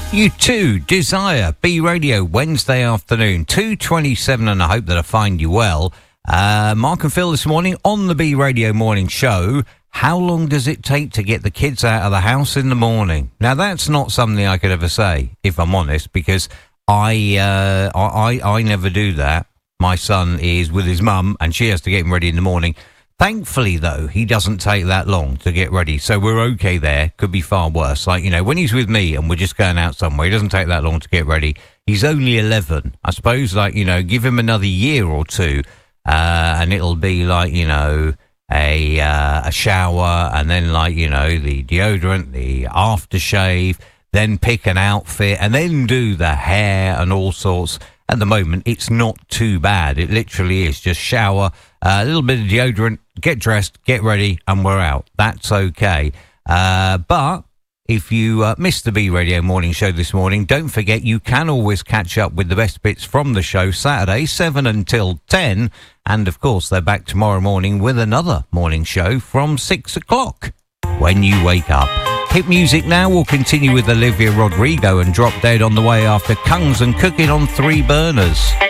U2, Desire, B Radio, Wednesday afternoon, 2:27, and I hope that I find you well. Mark and Phil this morning on the B Radio Morning Show. How long does it take to get the kids out of the house in the morning? Now, that's not something I could ever say, if I'm honest, because I never do that. My son is with his mum, and she has to get him ready in the morning. Thankfully, though, he doesn't take that long to get ready, so we're okay there. Could be far worse. Like, you know, when he's with me and we're just going out somewhere, he doesn't take that long to get ready. He's only 11. I suppose, like, you know, give him another year or two, and it'll be like, you know, a shower, and then, like, you know, the deodorant, the aftershave, then pick an outfit, and then do the hair and all sorts. At the moment, it's not too bad. It literally is just shower, a little bit of deodorant, get dressed, get ready, and we're out. That's okay. But if you missed the B Radio Morning Show this morning, don't forget you can always catch up with the best bits from the show Saturday, 7 until 10. And, of course, they're back tomorrow morning with another morning show from 6 o'clock when you wake up. Hit music now. We'll continue with Olivia Rodrigo and Drop Dead on the way after Kungs and Cooking on 3 Burners.